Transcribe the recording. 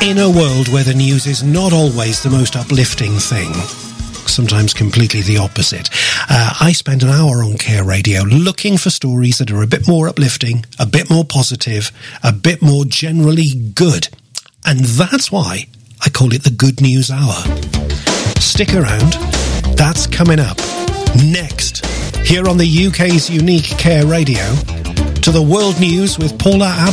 In a world where the news is not always the most uplifting thing, sometimes completely the opposite, I spend an hour on Care Radio looking for stories that are a bit more uplifting, a bit more positive, a bit more generally good. And that's why I call it the Good News Hour. Stick around. That's coming up next, here on the UK's unique Care Radio, to the world news with Paula